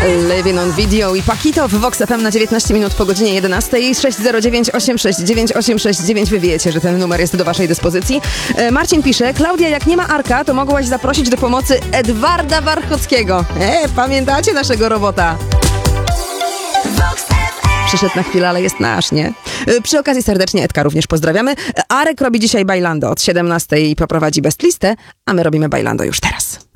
Living on Video i Paquito w Vox FM na 19 minut po godzinie 11. 609 869 869. Wy wiecie, że ten numer jest do waszej dyspozycji. Marcin pisze: Klaudia, jak nie ma Arka, to mogłaś zaprosić do pomocy Edwarda Warchockiego. Pamiętacie naszego robota? Przyszedł na chwilę, ale jest nasz, nie? Przy okazji serdecznie Edka również pozdrawiamy. Arek robi dzisiaj Bailando od 17 i poprowadzi Best Listę, a my robimy Bailando już teraz.